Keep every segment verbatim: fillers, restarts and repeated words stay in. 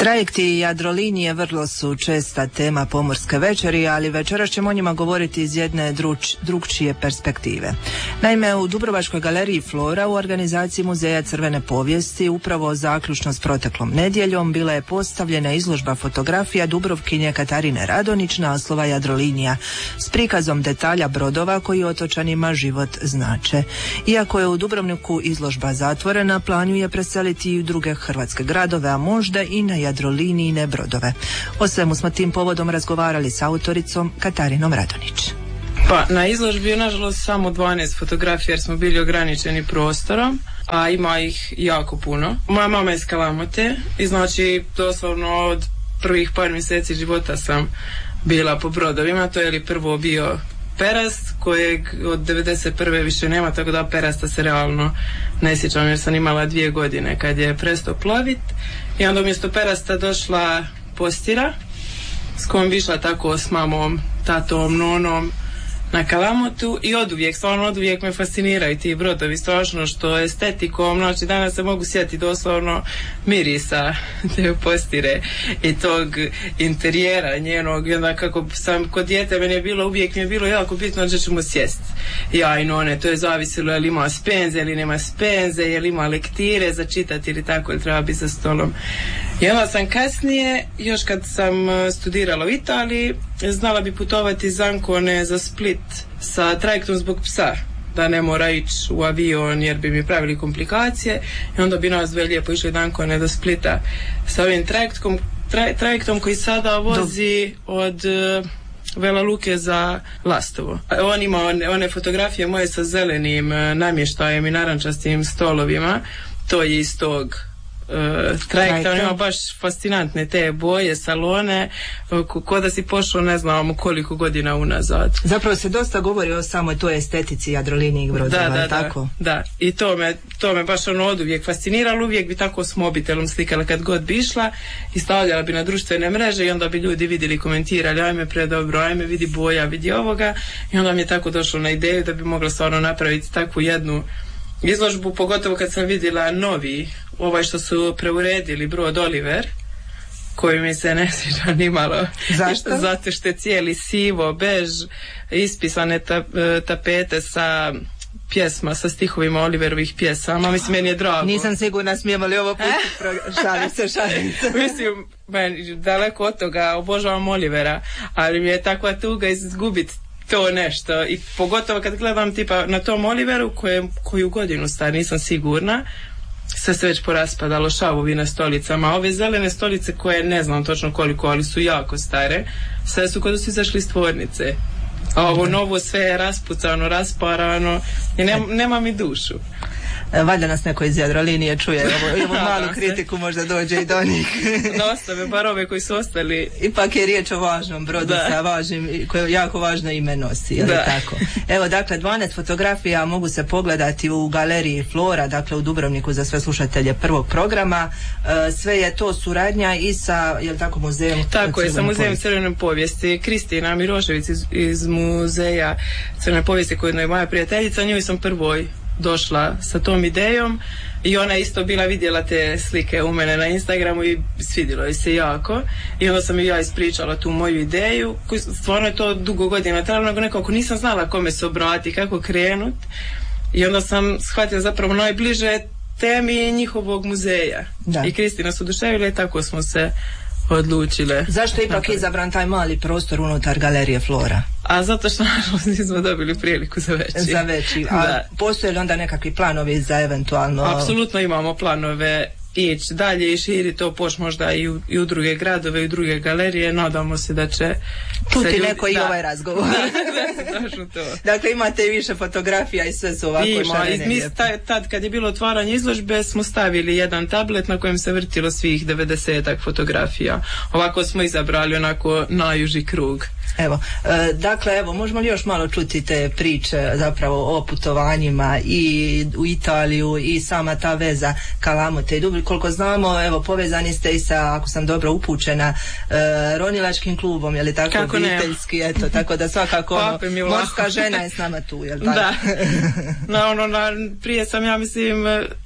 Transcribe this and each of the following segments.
Trajekti i Jadrolinije vrlo su česta tema pomorske večeri, ali večeras ćemo o njima govoriti iz jedne druč, drugčije perspektive. Naime, u Dubrovačkoj galeriji Flora u organizaciji Muzeja crvene povijesti upravo zaključno s proteklom nedjeljom bila je postavljena izložba fotografija Dubrovkinje Katarine Radonić naslova Jadrolinija s prikazom detalja brodova koji otočanima život znače. Iako je u Dubrovniku izložba zatvorena, plan je preseliti i u druge hrvatske gradove, a možda i na Jadrolinijine brodove. O svemu smo tim povodom razgovarali s autoricom Katarinom Radonić. Pa, na izložbi je nažalost samo dvanaest fotografija jer smo bili ograničeni prostorom, a ima ih jako puno. Moja mama je iz Kalamote i znači doslovno od prvih par mjeseci života sam bila po brodovima. To je li prvo bio Perast, kojeg od devedeset prve više nema, tako da Perasta se realno ne sjećam jer sam imala dvije godine kad je prestao plovit. I onda umjesto Perasta došla Postira s kojom bi išla tako s mamom, tatom, nonom na Kalamotu i oduvijek, stvarno oduvijek me fasciniraju ti brodovi, strašno što estetikom, znači danas se mogu sjetiti doslovno mirisa te Postire i tog interijera njenog, i onda kako sam kod dijete, meni je bilo, uvijek mi je bilo jako bitno da ćemo sjesti. Ja i none, to je zavisilo je li ima spenze ili nema spenze, je li ima lektire za čitati ili tako, ili treba biti za stolom. I onda sam kasnije, još kad sam studirala u Italiji, znala bi putovati iz Ancone za Split sa trajektom zbog psa, da ne mora ići u avion jer bi mi pravili komplikacije, i onda bi nas dve lijepo išli od Ancone do Splita sa ovim trajektom, traj, trajektom koji sada vozi od uh, Vela Luke za Lastovo. On ima one, one fotografije moje sa zelenim uh, namještajem i narančastim stolovima, to je iz tog Uh, trajekta, on ima baš fascinantne te boje, salone, uh, ko da si pošao ne znamo koliko godina unazad. Zapravo se dosta govori o samoj toj estetici Jadrolinijih brodova, da, da, tako? Da, da, i to me, to me baš ono od uvijek fasciniralo, uvijek bi tako s mobitelom slikala kad god bi išla i stavljala bi na društvene mreže i onda bi ljudi vidjeli, komentirali, ajme predobro, ajme vidi boja, vidi ovoga, i onda mi je tako došlo na ideju da bi mogla stvarno napraviti takvu jednu izložbu, pogotovo kad sam vidjela novi, ovaj što su preuredili brod Oliver, koji mi se ne sviđa ni malo. Zašto? Zato što je cijeli sivo, bež, ispisane ta, tapete sa pjesma, sa stihovima Oliverovih pjesama. Mislim, meni je drago. Nisam sigurna smijemo li ovo pustiti. Šalim se, šalim se. Mislim, meni, daleko od toga, obožavam Olivera, ali mi je takva tuga izgubiti to nešto, i pogotovo kad gledam tipa na tom Oliveru koje, koju godinu star, nisam sigurna, sve se već poraspadalo, šavovi na stolicama, ove zelene stolice koje ne znam točno koliko, ali su jako stare, sve su kod da su izašli iz tvornice, a ovo novo sve je raspucano, rasparano i nema, nema mi dušu. Valjda nas neko iz Jadrolinije čuje, ovo, ovo malu kritiku možda dođe i do njih. Da ostave bar ove koji su ostali. Ipak je riječ o važnom brodu, da, sa važnim, koje jako važno ime nosi, je li tako? Evo, dakle, dvanaest fotografija mogu se pogledati u galeriji Flora, dakle u Dubrovniku za sve slušatelje prvog programa. E, sve je to suradnja i sa, je li tako, muzejem? Tako je, sa muzejem crvene povijesti. Kristina Mirošević iz, iz muzeja crvene povijesti, koja je moja prijateljica, njoj sam prvoj došla sa tom idejom i ona isto bila vidjela te slike u mene na Instagramu i svidjelo joj se jako, i onda sam i ja ispričala tu moju ideju, koju stvarno je to dugo godina trajalo, nego nekako nisam znala kome se obrati, kako krenut, i onda sam shvatila zapravo najbliže temi njihovog muzeja. Da. I Kristina su oduševila i tako smo se odlučile. Zašto je ipak izabran taj mali prostor unutar galerije Flora? A zato što nažalost nismo dobili priliku za veći. Za veći. A da. Postoje li onda nekakvi planovi za eventualno... Apsolutno imamo planove ići dalje i širi to poš možda i u, i u druge gradove i u druge galerije. Nadamo se da će čuti ljudi... neko i da. ovaj razgovor. Da, da, da, to. Dakle, imate više fotografija i sve su ovako šarene. Mi tad kad je bilo otvaranje izložbe smo stavili jedan tablet na kojem se vrtilo svih devedesetak fotografija. Ovako smo izabrali onako najuži krug. Evo, e, dakle, evo, možemo li još malo čuti te priče zapravo o putovanjima i u Italiju i sama ta veza Kalamote i Dubrovnik. Koliko znamo, evo, povezani ste i sa, ako sam dobro upućena, e, ronilačkim klubom, je li tako, kako obiteljski, ne? Eto, tako da svakako ono, morska žena je s nama tu, je li tako? Da. No, ono, na, prije sam, ja mislim,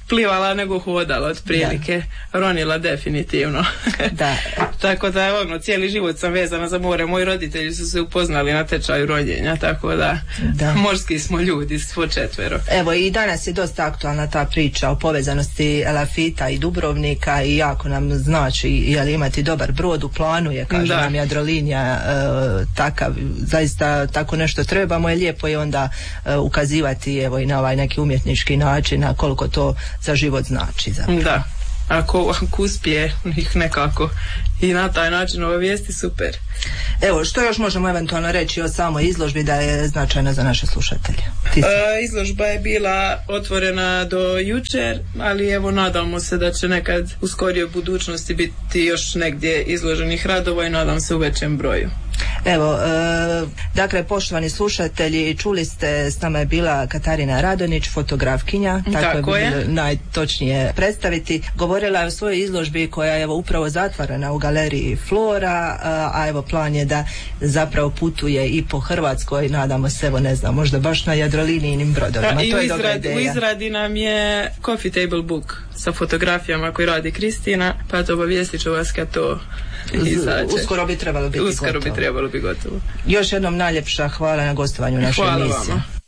plivala nego hodala otprilike, ronila definitivno. Da. Tako da ono, cijeli život sam vezana za more, moji roditelji su se upoznali na tečaju rođenja, tako da, da. morski smo ljudi svo četvero. Evo i danas je dosta aktualna ta priča o povezanosti Elafita i Dubrovnika i jako nam znači jel, imati dobar brod u planu je, kaže da. nam Jadrolinija, e, takav, zaista tako nešto trebamo, je lijepo je onda e, ukazivati evo i na ovaj neki umjetnički način na koliko to za život znači. Zapravo. Da, ako, ako uspije ih nekako i na taj način ove vijesti, super. Evo, što još možemo eventualno reći o samoj izložbi da je značajna za naše slušatelje? E, izložba je bila otvorena do jučer, ali evo nadamo se da će nekad u skorijoj budućnosti biti još negdje izloženih radova i nadam se u većem broju. Evo, e, dakle, poštovani slušatelji, čuli ste, s nama je bila Katarina Radonić, fotografkinja, tako, tako je, je. najtočnije predstaviti. Govorila je o svojoj izložbi koja je evo upravo zatvorena u galeriji Flora, a, a evo plan je da zapravo putuje i po Hrvatskoj, nadamo se, evo ne znam, možda baš na Jadrolinijnim brodovima. Da, i to je u, izradi, u izradi nam je coffee table book sa fotografijama koji radi Kristina, pa to obavijestit ću vas kad to izađe. Uskoro bi trebalo biti Uskoro gotovo. bi trebalo biti gotovo. Još jednom najljepša hvala na gostovanju u našoj emisiji. Hvala vama.